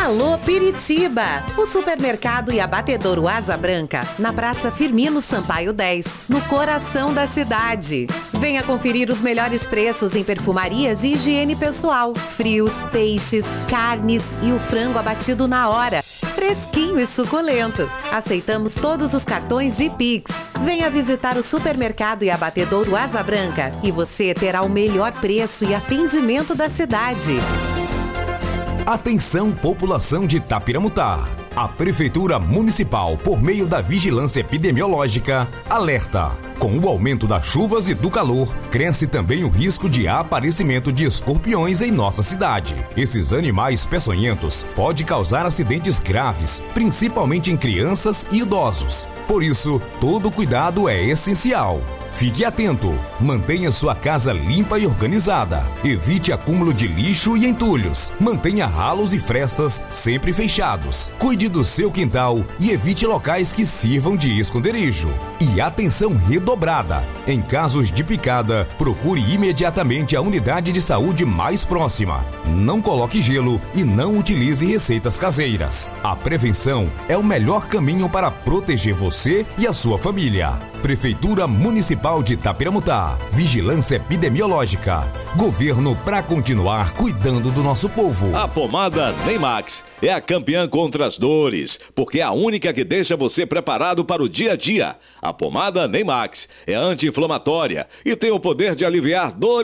Alô Piritiba! O supermercado e abatedouro Asa Branca, na Praça Firmino Sampaio 10, no coração da cidade. Venha conferir os melhores preços em perfumarias e higiene pessoal, frios, peixes, carnes e o frango abatido na hora. Fresquinho e suculento. Aceitamos todos os cartões e Pix. Venha visitar o supermercado e abatedouro Asa Branca e você terá o melhor preço e atendimento da cidade. Atenção, população de Tapiramutá. A Prefeitura Municipal, por meio da Vigilância Epidemiológica, alerta. Com o aumento das chuvas e do calor, cresce também o risco de aparecimento de escorpiões em nossa cidade. Esses animais peçonhentos podem causar acidentes graves, principalmente em crianças e idosos. Por isso, todo cuidado é essencial. Fique atento, mantenha sua casa limpa e organizada. Evite acúmulo de lixo e entulhos. Mantenha ralos e frestas sempre fechados. Cuide do seu quintal e evite locais que sirvam de esconderijo. E atenção redobrada. Em casos de picada, procure imediatamente a unidade de saúde mais próxima. Não coloque gelo e não utilize receitas caseiras. A prevenção é o melhor caminho para proteger você e a sua família. Prefeitura Municipal de Tapiramutá. Vigilância Epidemiológica. Governo para continuar cuidando do nosso povo. A pomada Neymax é a campeã contra as dores, porque é a única que deixa você preparado para o dia a dia. A pomada Neymax é anti-inflamatória e tem o poder de aliviar dores